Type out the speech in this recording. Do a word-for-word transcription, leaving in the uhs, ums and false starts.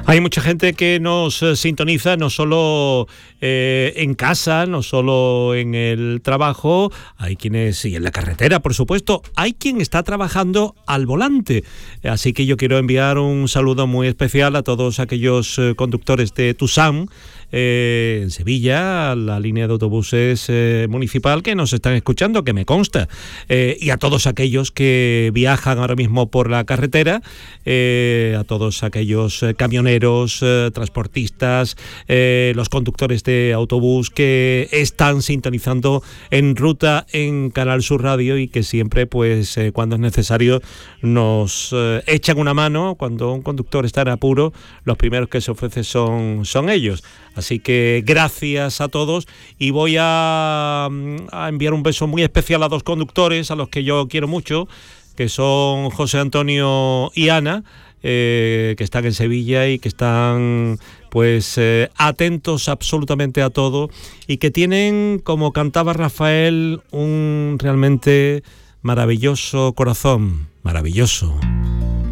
Hay mucha gente que nos eh, sintoniza no solo eh, en casa, no solo en el trabajo, hay quienes, y en la carretera, por supuesto, hay quien está trabajando al volante. Así que yo quiero enviar un saludo muy especial a todos aquellos eh, conductores de Tusam, eh, en Sevilla, la línea de autobuses eh, municipal, que nos están escuchando, que me consta, eh, y a todos aquellos que viajan ahora mismo por la carretera, eh, a todos aquellos eh, camioneros, eh, transportistas, eh, los conductores de autobús que están sintonizando en ruta en Canal Sur Radio y que siempre, pues, eh, cuando es necesario, nos eh, echan una mano. Cuando un conductor está en apuro, los primeros que se ofrecen son, son ellos. Así que gracias a todos, y voy a, a enviar un beso muy especial a dos conductores a los que yo quiero mucho, que son José Antonio y Ana, eh, que están en Sevilla y que están pues eh, atentos absolutamente a todo, y que tienen, como cantaba Rafael, un realmente maravilloso corazón, maravilloso.